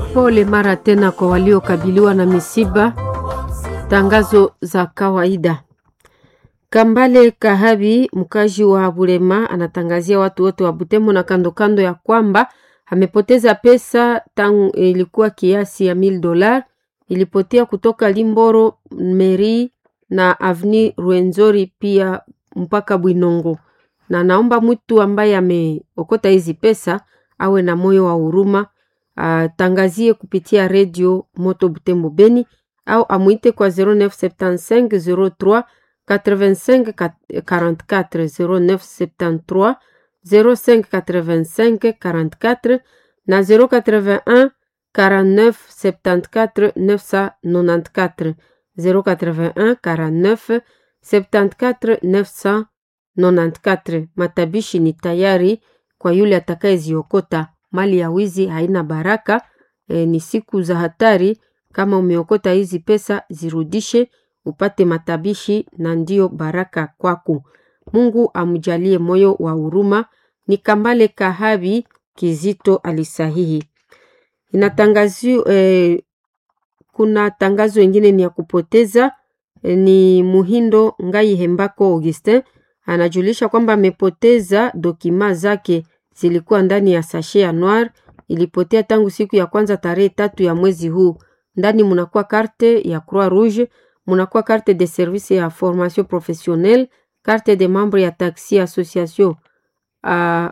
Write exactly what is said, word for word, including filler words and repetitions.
Pole mara tena kwa waliokabiliwa na misiba. Tangazo za kawaida. Kambale Kahabi, mkaji wa Bulema, anatangazia watu wote wa Butembo na kando kando ya kwamba amepoteza pesa tangu ilikuwa kiasi ya mil dolar. Ilipotea kutoka Limboro, Meri na Avni Ruenzori pia mpaka Bwinongo. Na naomba mtu ambaye ameokota hizi pesa awe na moyo wa huruma, tangazie kupitia radio Moto Butembo Beni au amuite kwa zero neuf sept cinq zero trois quatre-vingt-cinq quarante-quatre zero neuf sept trois zero cinq quatre-vingt-cinq quarante-quatre na zero quatre-vingt-un quarante-neuf soixante-quatorze neuf cent quatre-vingt-quatorze zero quatre-vingt-un quarante-neuf soixante-quatorze neuf cent quatre-vingt-quatorze. Matabishi ni tayari kwa yule atakayeziokota. Mali ya wizi haina baraka. E, ni siku za hatari. Kama umeokota hizi pesa, zirudishe upate matabishi na ndio baraka kwako. Mungu amujalie moyo wa huruma. Ni Kambale Kahabi Kizito alisahihi. Inatangazo e, kuna tangazo wengine ni ya kupoteza. E, ni Muhindo Ngai Hembako Augustin anajulisha kwamba amepoteza dokima zake, zilikuwa ndani ya sachet ya noir. Ilipotea tangu siku ya kwanza tarehe tatu ya mwezi huu. Ndani munakuwa carte ya Croix Rouge, munakuwa carte de service ya formation professionnelle, carte de membre ya taxi association uh,